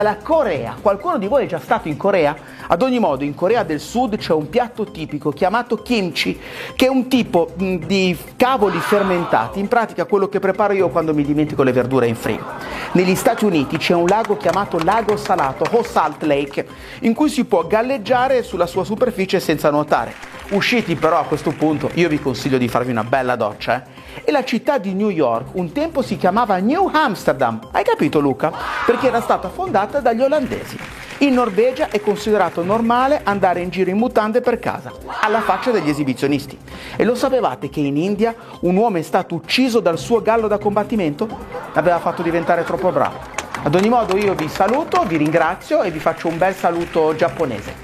La Corea. Qualcuno di voi è già stato in Corea? Ad ogni modo, in Corea del Sud c'è un piatto tipico chiamato kimchi, che è un tipo di cavoli fermentati, in pratica quello che preparo io quando mi dimentico le verdure in frigo. Negli Stati Uniti c'è un lago chiamato Lago Salato o Salt Lake, in cui si può galleggiare sulla sua superficie senza nuotare. Usciti però a questo punto, io vi consiglio di farvi una bella doccia. E la città di New York un tempo si chiamava New Amsterdam, hai capito Luca? Perché era stata fondata dagli olandesi. In Norvegia è considerato normale andare in giro in mutande per casa, alla faccia degli esibizionisti. E lo sapevate che in India un uomo è stato ucciso dal suo gallo da combattimento? L'aveva fatto diventare troppo bravo. Ad ogni modo io vi saluto, vi ringrazio e vi faccio un bel saluto giapponese.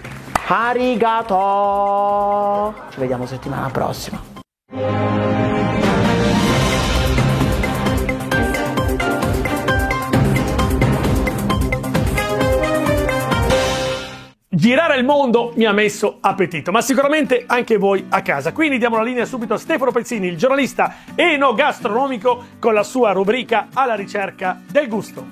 Arigato! Ci vediamo settimana prossima. Girare il mondo mi ha messo appetito, ma sicuramente anche voi a casa. Quindi diamo la linea subito a Stefano Pezzini, il giornalista enogastronomico, con la sua rubrica Alla ricerca del gusto.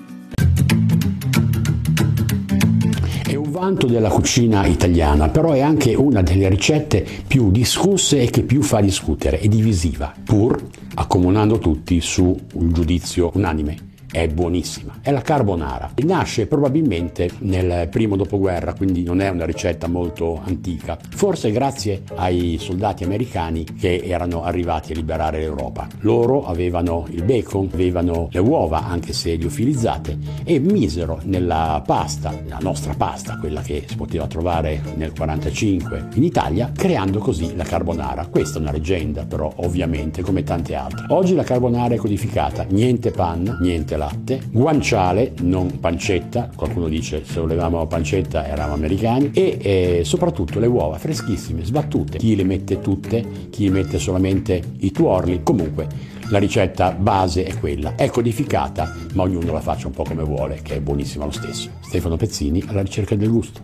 È un vanto della cucina italiana, però è anche una delle ricette più discusse e che più fa discutere, è divisiva, pur accomunando tutti su un giudizio unanime. È buonissima, è la carbonara. Nasce probabilmente nel primo dopoguerra, quindi non è una ricetta molto antica, forse grazie ai soldati americani che erano arrivati a liberare l'Europa. Loro avevano il bacon, avevano le uova, anche se liofilizzate, e misero nella pasta, la nostra pasta, quella che si poteva trovare nel 45 in Italia, creando così la carbonara. Questa è una leggenda, però ovviamente come tante altre. Oggi la carbonara è codificata, niente panna, niente latte, guanciale, non pancetta, qualcuno dice se volevamo la pancetta eravamo americani, e soprattutto le uova freschissime, sbattute, chi le mette tutte, chi mette solamente i tuorli, comunque la ricetta base è quella, è codificata, ma ognuno la faccia un po' come vuole, che è buonissima lo stesso. Stefano Pezzini, alla ricerca del gusto.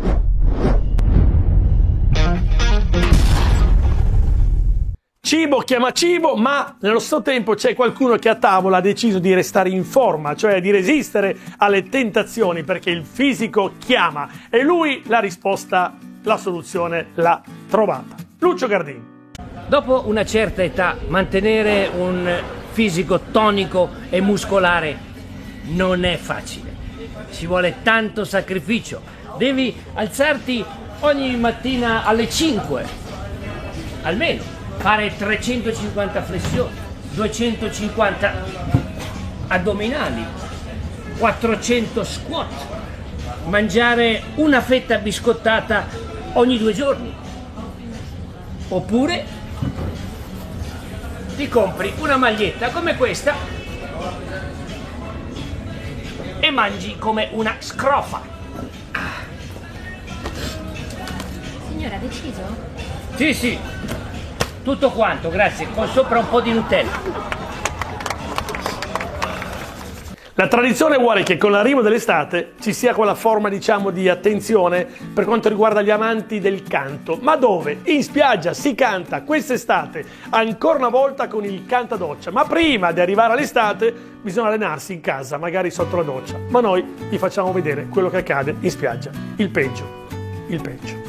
Cibo chiama cibo, ma nello stesso tempo c'è qualcuno che a tavola ha deciso di restare in forma, cioè di resistere alle tentazioni, perché il fisico chiama. E lui la risposta, la soluzione l'ha trovata. Lucio Gardini. Dopo una certa età, mantenere un fisico tonico e muscolare non è facile. Ci vuole tanto sacrificio. Devi alzarti ogni mattina alle 5, almeno. Fare 350 flessioni, 250 addominali, 400 squat, mangiare una fetta biscottata ogni 2 giorni. Oppure ti compri una maglietta come questa e mangi come una scrofa. Signora, ha deciso? Sì, sì. Tutto quanto, grazie, con sopra un po' di Nutella. La tradizione vuole che con l'arrivo dell'estate ci sia quella forma, diciamo, di attenzione per quanto riguarda gli amanti del canto. Ma dove? In spiaggia si canta quest'estate, ancora una volta con il cantadoccia. Ma prima di arrivare all'estate bisogna allenarsi in casa, magari sotto la doccia. Ma noi vi facciamo vedere quello che accade in spiaggia. Il peggio, il peggio.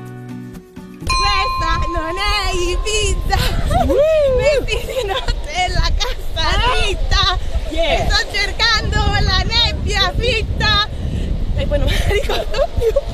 Non è Ibiza, mettiti Nutella Cassarita, sto cercando la nebbia fitta e poi non me la ricordo più.